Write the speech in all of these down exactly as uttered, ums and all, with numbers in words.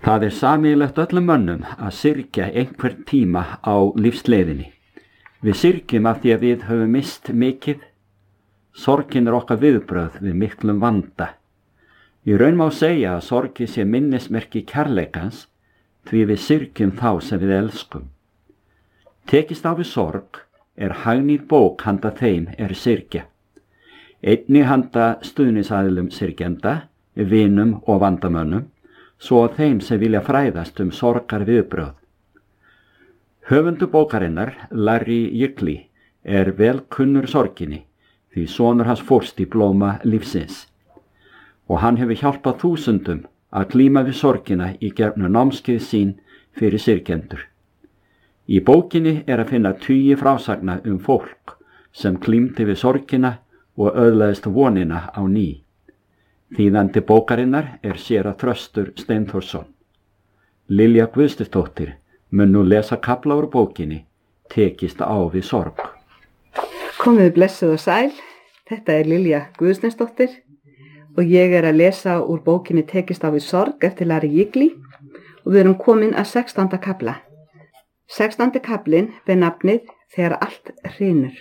Það er sameiginlegt öllum mönnum að syrgja einhvern tíma á lífsleiðinni. Við syrgjum af því að við höfum mist mikið. Sorgin er okkar viðbrögð við miklum vanda. Í raun má segja að sorgi sé minnismerki kærleikans því við syrgjum þá sem við elskum. Tekist á við sorg er hagnýt bók handa þeim er syrgja. Einnig handa stuðningsaðilum syrgjenda, vinum og vandamönnum, svo að þeim sem vilja fræðast um sorgar viðbrögð. Höfundur bókarinnar, Larry Yigley, er vel kunnur sorginni, því sonur hans fórst í blóma lífsins. Og hann hefur hjálpað þúsundum að glíma við sorgina í gegnum námskeið sín fyrir syrgjendur. Í bókinni er að finna tugi frásagna um fólk sem glímdi við sorgina og öðlaðist vonina á ný. Þýðandi bókarinnar er séra Þröstur Steinþórsson. Lilja Guðsdóttir mun nú lesa kafla úr bókinni Tekist á við sorg. Komið blessuð og sæl, þetta er Lilja Guðsdóttir og ég er að lesa úr bókinni Tekist á við sorg eftir Larry Yigley og við erum komin að sextánda kafla. sextándi kaflinn við nafnið Þegar allt hrynur.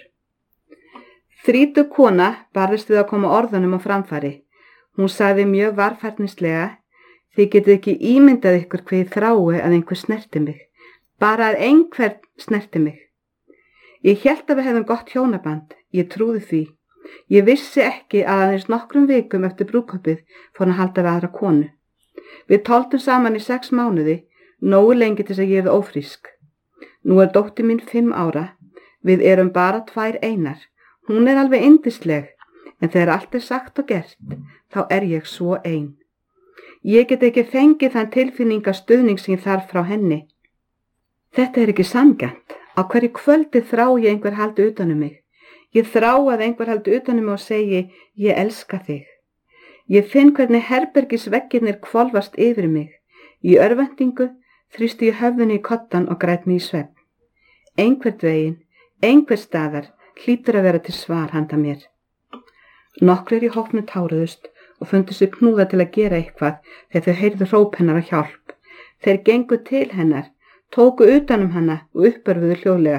Þrítug kona barðist við að koma orðunum á framfæri. Hún sagði mjög varfærnislega: Þið getið ekki ímyndað ykkur hvað ég þrái að einhver snerti mig, bara að einhver snerti mig. Ég hélt að við hefðum gott hjónaband, ég trúði því. Ég vissi ekki að aðeins nokkrum vikum eftir brúðkaupið fór hann að halda við aðra konu. Við toldum saman í sex mánuði, nógu lengi til þess að ég er ófrísk. Nú er dóttir mín fimm ára, við erum bara tvær einar. Hún er alveg yndisleg, en þegar allt er sagt og gert, þá er ég svo ein. Ég get ekki fengið þann tilfinningastuðning sem ég þarf frá henni. Þetta er ekki sanngjarnt. Á hverju kvöldi þrá ég einhver haldi utan um mig. Ég þrá að einhver haldi utan um mig og segi: Ég elska þig. Ég finn hvernig herbergisveggirnir hvolfast yfir mig. Í örvæntingu þrýsti ég höfðinu í koddann og græt mig í svefn. Einhvern veginn, einhver staðar hlýtur að vera til svar handa mér. Nokkrir í hópnum táruðust og fundu sig knúða til að gera eitthvað þegar þau heyrðu hróp hennar á hjálp. Þeir gengu til hennar, tóku utan um hana og uppörfuðu hljóðlega.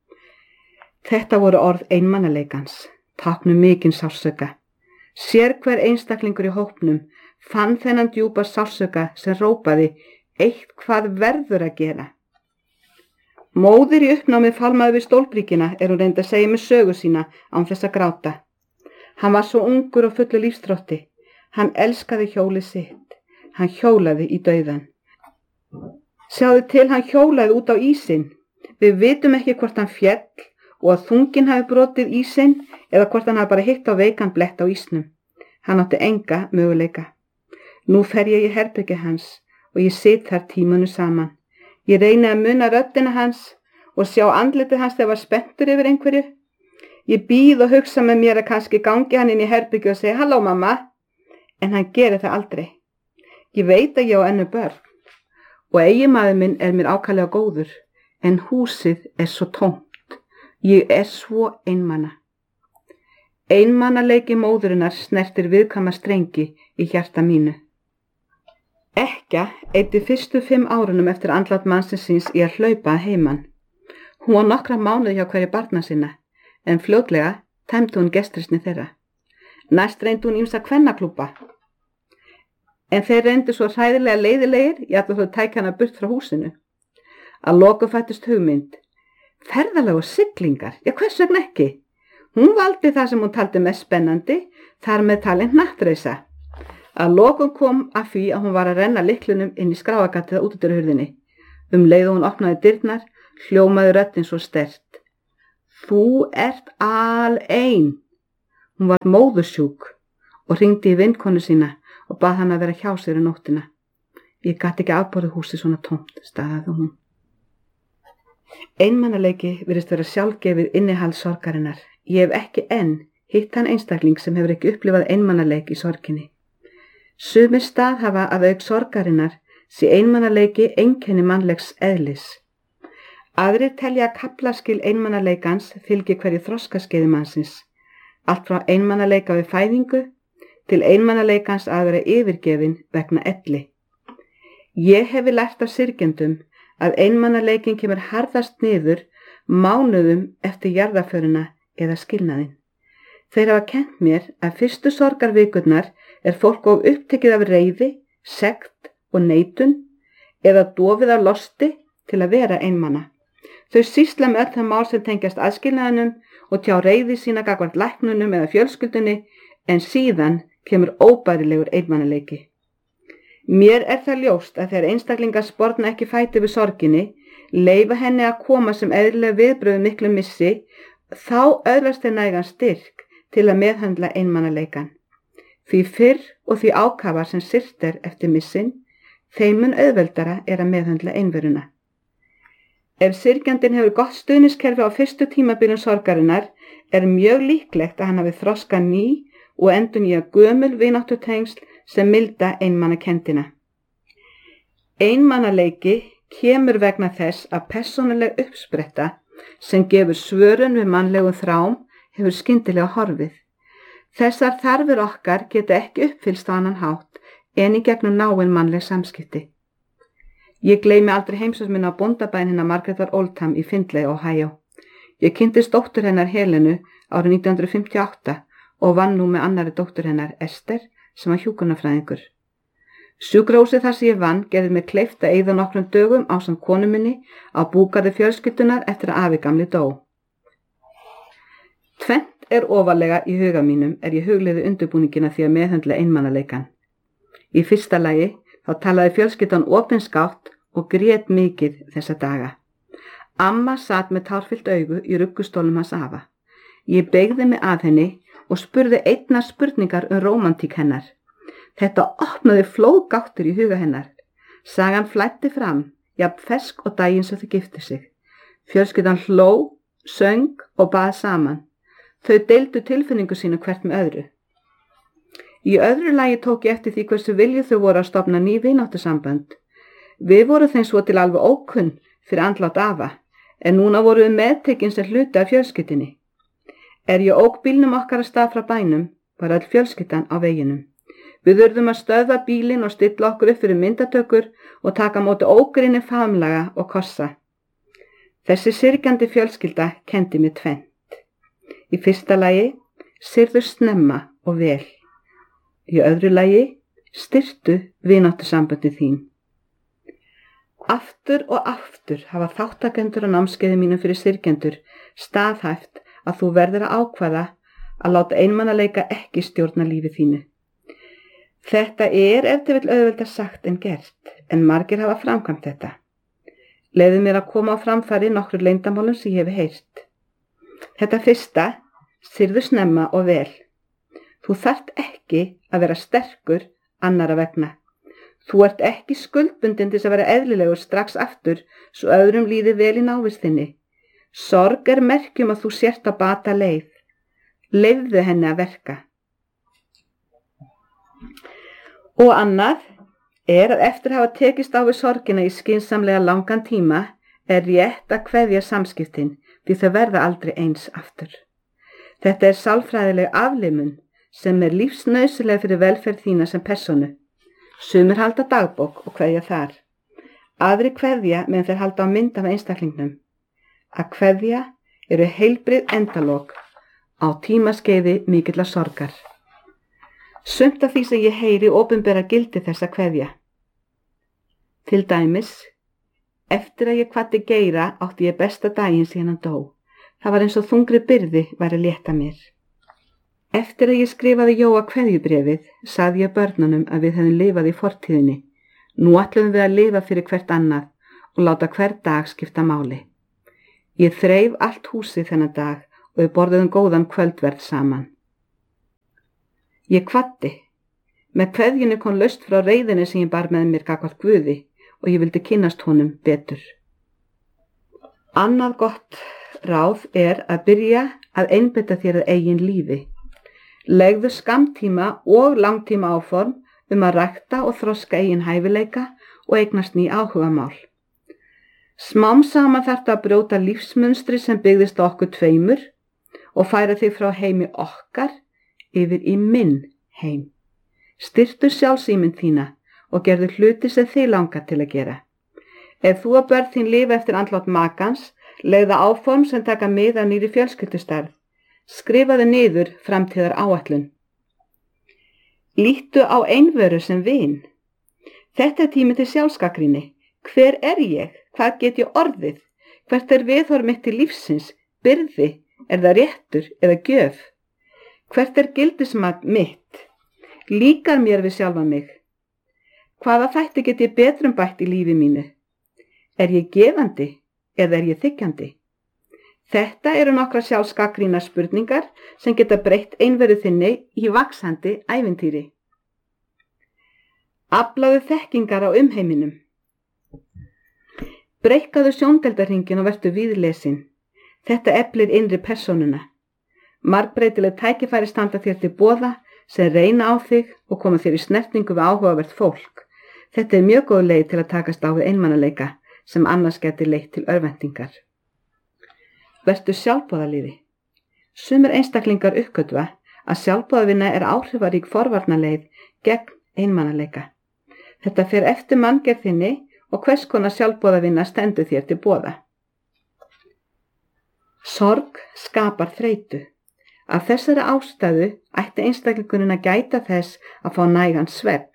Þetta voru orð einmanaleikans, táknu mikinn sársauka. Sér hver einstaklingur í hópnum fann þennan djúpa sársauka sem rópaði: Eitthvað verður að gera. Móðir í uppnámið fálmaði við stólbríkina er hún reyndi að segja með sögu sína án þess að gráta. Hann var svo ungur og fullu lífsþrótti. Hann elskaði hjólið sitt. Hann hjólaði í dauðan. Sjáðu til, hann hjólaði út á ísinn. Við vitum ekki hvort hann féll og að þungin hafi brotið ísinn eða hvort hann hafi bara hitt á veikan blett á ísnum. Hann átti enga möguleika. Nú fer ég í herbergi hans og ég sit þar tímanu saman. Ég reyni að muna röddina hans og sjá andlitið hans þegar var spenntur yfir einhverju. Ég bíð og hugsa með mér að kannski gangi hann inn í herbergi og segja: Halló mamma, en hann gerir það aldrei. Ég veit að ég á ennu börn og eiginmaður minn er mér ákaflega góður, en húsið er svo tómt. Ég er svo einmana. Einmanaleiki móðurinnar snertir viðkvæma strengi í hjarta mínu. Ekkja eyddi fyrstu fimm árunum eftir andlát mannsins síns í að hlaupa að heiman. Hún var nokkra mánuði hjá hverju barna sinna, en fljótlega tæmdi hún gestrisni þeirra. Næst reyndi hún ýmsa kvennaklúbba, en þeir reyndu svo hræðilega leiðilegir, jafnvel þó tækja hana burt frá húsinu. Að lokum fættist hugmynd. Ferðalag og siglingar, já hvers vegna ekki? Hún valdi það sem hún taldi mest spennandi, þar með talin hnattreisa. Að lokum kom að því að hún var að renna lyklunum inn í skráargatið á útidyrahurðinni. Um leið og hún opnaði dyrnar, hljómaði röddin svo sterkt: Þú ert alein. Hún var móðursjúk og hringdi í vinkonu sína og bað hana að vera hjá sér í nóttina. Ég gat ekki afborið húsið svona tómt, staðaði hún. Einmanaleiki virðist vera sjálfgefið innihald sorgarinnar. Ég hef ekki enn hitt þann einstakling sem hefur ekki upplifað einmanaleik í sorginni. Sumir staðhafa að auk sorgarinnar sé einmanaleiki einkenni mannlegs eðlis. Aðrir telja að kaflaskil einmanaleikans fylgi hverju þroskaskeiði mannsins, allt frá einmanaleika við fæðingu til einmanaleikans að vera yfirgefin vegna elli. Ég hefi lært af syrgjendum að einmanaleikin kemur harðast niður mánuðum eftir jarðarförina eða skilnaðinn. Þeir hafa kennt mér að fyrstu sorgarvikurnar er fólk of upptekið af reiði, sekt og neitun eða dofið af losti til að vera einmana. Þau sýsla með öll það mál sem tengjast aðskilnaðinum og tjá reiði sína gagnvart læknunum eða fjölskyldunni, en síðan kemur óbærilegur einmanaleiki. Mér er það ljóst að þegar einstaklingar sporna ekki fæti við sorginni, leyfa henni að koma sem eðlilega viðbrögð miklu missi, þá öðlast þeir nægan styrk til að meðhöndla einmanaleikan. Því fyrr og því ákafa sem sirt er eftir missin, þeim mun auðveldara er að meðhöndla einveruna. Ef syrgjandinn hefur gott stuðniskerfi á fyrstu tímabilum sorgarinnar, er mjög líklegt að hann hafi þroskað ný og endurnýja gömul vináttutengsl sem milda einmanakendina. Einmanaleiki kemur vegna þess að persónuleg uppspretta sem gefur svörun við mannlegum þrám hefur skyndilega horfið. Þessar þarfir okkar geta ekki uppfyllst á annan hátt en í gegnum náin mannleg samskipti. Ég gleymi aldrei heimsókn minni á bóndabæn hennar Margaretar Oldham í Findlay, Ohio. Ég kynntist dóttur hennar Helenu árið nítján hundruð fimmtíu og átta og vann nú með annarri dóttur hennar Ester sem var hjúkrunarfræðingur. Sjúkrahúsið þar sem ég vann gerði mig kleift að eyða nokkrum dögum ásamt konu minni á búgarði fjölskyldunar eftir að afi gamli dó. Tvennt er ofarlega í huga mínum er ég hugleiði undirbúningina því að meðhöndla einmanaleikan. Í fyrsta lagi þá talaði fjölskyldan opinskátt og grét mikið þessa daga. Amma sat með tárfyllt augu í ruggustólnum hans afa. Ég beygði mig að henni og spurði einnar spurningar um rómantík hennar. Þetta opnaði flóðgáttur í huga hennar. Sagan flæddi fram, jafn fersk og daginn sem þau giftu sig. Fjölskyldan hló, söng og bað saman. Þau deildu tilfinningu sínu hvert með öðru. Í öðru lagi tók ég eftir því hversu viljið þau voru að stofna ný vináttusambönd. Við vorum þeim svo til alveg ókunn fyrir andlát afa, en núna vorum við meðtekin sem hluti af fjölskyldinni. Er ég ók bílnum okkar að stað frá bænum, var öll fjölskyldan á veginum. Við urðum að stöðva bílinn og stilla okkur upp fyrir myndatökur og taka á móti ógrinni faðmlaga og kossa. Þessi syrgjandi fjölskylda kenndi mér tvennt. Í fyrsta lagi, syrðu snemma og vel. Í öðru lagi, styrtu vináttusamböndin þín. Aftur og aftur hafa þáttakendur á námskeiði mínum fyrir syrgjendur staðhæft að þú verður að ákvaða að láta einmanaleika ekki stjórna lífi þínu. Þetta er ef til vill auðveldar sagt en gert, en margir hafa framkvæmt þetta. Leyfðu mér að koma á framfæri nokkru leyndamálum sem ég hef heyrt. Þetta fyrsta, syrðu snemma og vel. Þú þarft ekki að vera sterkur annara vegna. Þú ert ekki skuldbundin til að vera eðlilegur strax aftur svo öðrum líði vel í návistinni. Sorg er merkjum að þú sért að bata leið. Leyfðu henni að verka. Og annað er að eftir að hafa tekist á við sorgina í skynsamlega langan tíma er rétt að kveðja samskiptin því þau verða aldrei eins aftur. Þetta er sálfræðileg aflimun sem er lífsnauðsynlega fyrir velferð þína sem persónu. Sumir halda dagbók og kveðja þar. Aðri kveðja meðan þeir halda á mynd af einstaklingnum. Að kveðja eru heilbrigð endalok á tímaskeiði mikilla sorgar. Sumt af því sem ég heyri opinbera gildi þessa kveðja. Til dæmis, eftir að ég kvaddi Geira átti ég besta daginn síðan hann dó. Það var eins og þungri byrði væri að létta mér. Eftir að ég skrifaði Jóa kveðjubrefið, sagði ég börnunum að við hefðum lifað í fortíðinni. Nú ætluðum við að lifa fyrir hvert annað og láta hver dag skipta máli. Ég þreif allt húsið þennan dag og við borðuðum góðan kvöldverð saman. Ég kvaddi. Með kveðjunni kom laust frá reiðinni sem ég bar með mér gagnvart Guði og ég vildi kynnast honum betur. Annað gott ráð er að byrja að einbeita þér að eigin lífi. Legðu skammtíma og langtíma áform um að rækta og þroska eigin hæfileika og eignast ný áhugamál. Smám saman þarftu að brjóta lífsmunstri sem byggðist á okkur tveimur og færa þig frá heimi okkar yfir í minn heim. Styrtu sjálfsímynd þína og gerðu hluti sem þig langar til að gera. Ef þú og börn þín lifa eftir andlát makans, legðu áform sem taka mið af nýrri fjölskyldustærð. Skrifaðu niður framtíðar áætlun. Líttu á einveru sem vin. Þetta er tími til sjálfsgagnrýni. Hver er ég? Hvað get ég orðið? Hvert er viðhorf mitt til lífsins? Byrði? Er það réttur eða gjöf? Hvert er gildismat mitt? Líkar mér við sjálfa mig? Hvaða þætti get ég betrum bætt í lífi mínu? Er ég gefandi eða er ég þiggjandi? Þetta eru nokkra sjálfsgagnrýnar spurningar sem geta breytt einveru þinni í vaxandi ævintýri. Aflaðu þekkingar á umheiminum. Breikkaðu sjóndeildarhringinn og vertu víðlesin. Þetta eflir innri persónuna. Margbreytileg tækifæri standa þér til boða sem reyna á þig og koma þér í snertingu við áhugavert fólk. Þetta er mjög góð leið til að takast á við einmanaleika sem annars geti leitt til örvæntingar. Vertu sjálfboðaliði. Sumir einstaklingar uppgötva að sjálfboðavinna er áhrifarík forvarnaleið gegn einmanaleika. Þetta fer eftir manngerð þinni og hvers konar sjálfboðavinna stendur þér til boða. Sorg skapar þreytu. Af þessari ástæðu ætti einstaklingurinn að gæta þess að fá nægan svefn.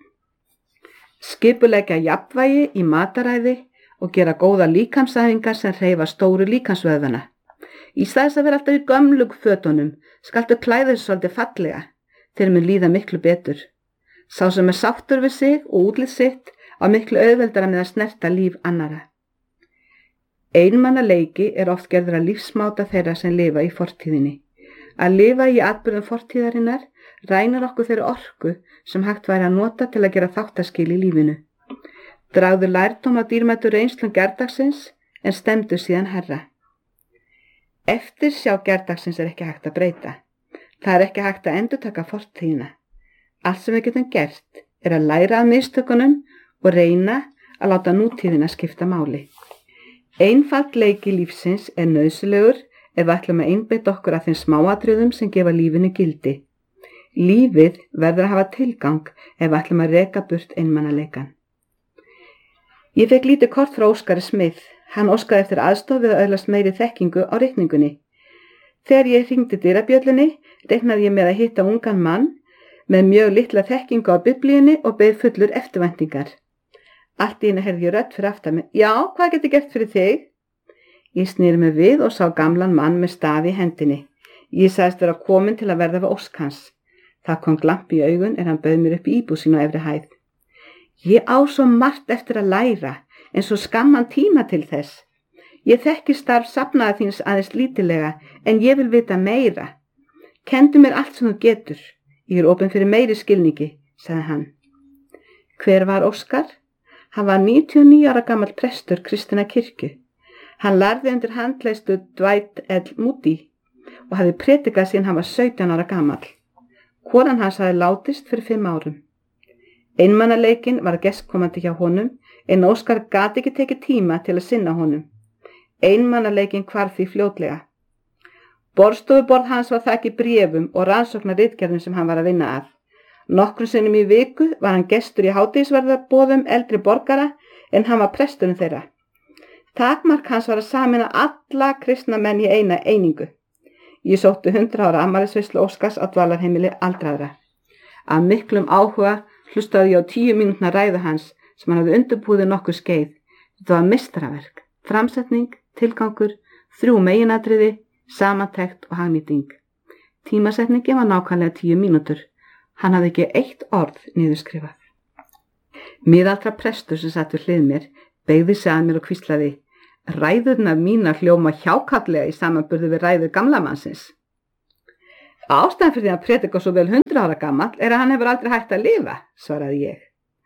Skipuleggja jafnvægi í mataræði og gera góða líkamsæfingar sem hreyfa stóru líkamsvöðvana. Í staðis að vera alltaf í gömlug fötunum, skaltu klæða þessu svolítið fallega, þeir mun líða miklu betur. Sá sem er sáttur við sig og útlit sitt á miklu auðveldara með að snerta líf annara. Einmanaleiki er oft gerður að lífsmáta þeirra sem lifa í fortíðinni. Að lifa í atburðum fortíðarinnar rænir okkur þeirri orku sem hægt væri að nota til að gera þáttaskil í lífinu. Dragðu lærdóm af dýrmætu reynslum gerdagsins en stemdu síðan herra. Eftir sjá gerdagsins er ekki hægt að breyta. Það er ekki hægt að endurtaka fortíðina. Allt sem við getum gert er að læra af mistökunum og reyna að láta nútíðina skipta máli. Einfald leiki lífsins er nauðsynlegur ef við ætlum að einbeita okkur að þeim smáatriðum sem gefa lífinu gildi. Lífið verður að hafa tilgang ef við ætlum að reka burt einmanaleikann. Ég fekk lítið kort frá Óskari Smith. Hann óskaði eftir aðstoð við að öðlast meiri þekkingu á reikningunni. Þegar ég hringdi dyrabjöllunni, reiknaði ég með að hitta ungan mann með mjög litla þekkingu á biblíunni og beið fullur eftirvæntingar. Allt í einu heyrði ég rödd fyrir aftan mig. Já, hvað get ég gert fyrir þig? Ég sneri mig við og sá gamlan mann með stafi í hendinni. Ég sagðist vera komin til að verða við ósk hans. Það kom glamp í augun er hann bauð mér upp í íbúð sín á efri hæð. Ég á svo margt eftir að læra, en svo skamman tíma til þess. Ég þekki starf safnaða þíns aðeins lítilega, en ég vil vita meira. Kendu mér allt sem þú getur. Ég er opinn fyrir meiri skilningi, sagði hann. Hver var Óskar? Hann var níutíu og níu ára gamall prestur kristinnar kirkju. Hann lærði undir handleiðslu Dwight L. Moody og hafði predikað síðan hann var sautján ára gamall. Konan hans hafði látist fyrir fimm árum. Einmanaleikinn var gestkomandi hjá honum, en Óskar gat ekki tekið tíma til að sinna honum. Einmanaleikinn hvarf því fljótlega. Borðstofuborð hans var þakið bréfum og rannsóknarritgerðum sem hann var að vinna að. Nokkrum sinnum í viku var hann gestur í hádegisverðarboðum eldri borgara, en hann var presturinn þeirra. Takmark hans var að sameina alla kristna menn í eina einingu. Ég sótti hundrað ára afmælisveislu Óskars á dvalarheimili aldraðra. Af miklum áhuga hlustaði ég á tíu mínútna ræðu hans sem hann hafði undirbúið nokkuð skeið. Þetta var meistaraverk, framsetning, tilgangur, þrjú meginatriði, samantekt og hagnýting. Tímasetningi var nákvæmlega tíu mínútur. Hann hafði ekki eitt orð niðurskrifað. Miðaldra prestur sem satt við hlið mér beygði sig að mér og hvíslaði: Ræðurnar mínar hljóma hjákátlega í samanburði við ræður gamla mannsins. Ástæðan fyrir því að predika svo vel hundrað ára gamall er að hann hefur aldrei hægt að lifa, svaraði ég.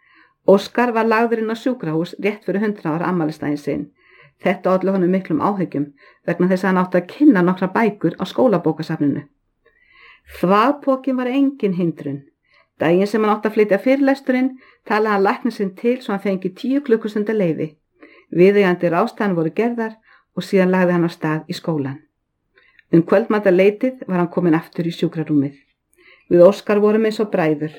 Óskar var lagður inn á sjúkrahús rétt fyrir hundrað ára afmælisdaginn sinn. Þetta olli honum miklum áhyggjum vegna þess að hann átti að kynna nokkra bækur á skólabókasafninu. Þvagpokinn var engin hindrun. Daginn sem hann átti að flytja fyrirlesturinn talaði hann læknir sinn til svo hann fengi tíu klukkustunda leyfi. Viðeigandi ráðstæðan voru gerðar og síðan lagði hann á stað í skólan. Um kvöldmataleitið var hann kominn aftur í sjúkrarúmið. Við Óskar vorum eins og bræður.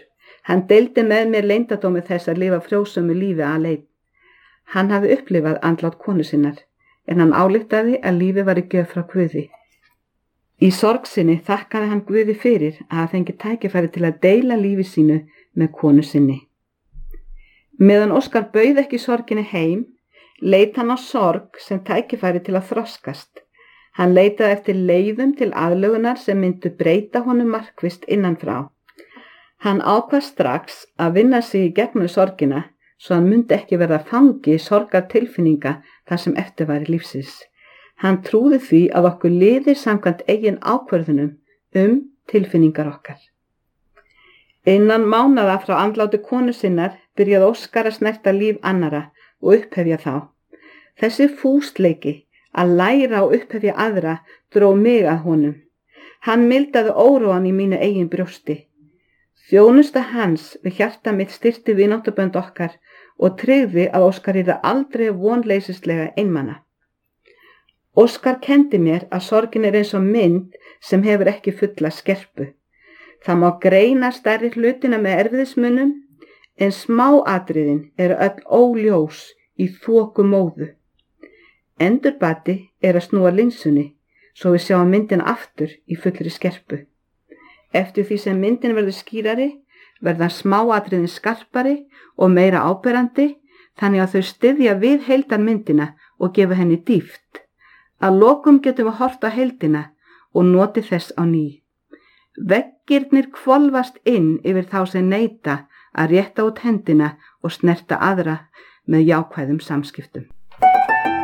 Hann deildi með mér leyndardómi þess að lifa frjósömu lífi aleinn. Hann hafði upplifað andlát konu sinnar, en hann ályktaði að lífi var í gjöf frá Guði. Í sorg sinni þakkaði hann Guði fyrir að hafa fengið tækifæri til að deila lífi sínu með konu sinni. Meðan Óskar bauð ekki sorginni heim, leit hann á sorg sem tækifæri til að þroskast. Hann leitaði eftir leiðum til aðlögunar sem myndu breyta honum markvisst innanfrá. Hann ákvað strax að vinna sig í gegnum sorgina svo hann myndi ekki verða fangi sorgar tilfinninga þar sem eftir var í lífsins. Hann trúði því að okkur liði samkvæmt eigin ákvörðunum um tilfinningar okkar. Innan mánaða frá andláti konu sinnar byrjaði Óskar að snerta líf annara og upphefja þá. Þessi fúsleiki að læra og upphefja aðra dró mig að honum. Hann mildaði óróan í mínu eigin brjósti. Þjónusta hans við hjarta mitt styrkti vináttabönd okkar og tryggði að Óskar yrði aldrei vonleysislega einmana. Óskar kendi mér að sorgin er eins og mynd sem hefur ekki fulla skerpu. Það má greina stærri hlutina með erfiðismunum, en smáatriðin eru öll óljós í þoku móðu. Endurbati er að snúa linsunni, svo við sjáum myndina aftur í fullri skerpu. Eftir því sem myndin verður skýrari, verða smáatriðin skarpari og meira áberandi, þannig að þau styðja við heildarmyndina og gefa henni dýpt. Að lokum getum við hort á heildina og notið þess á ný. Veggirnir hvolfast inn yfir þá sem neita að rétta út hendina og snerta aðra með jákvæðum samskiptum.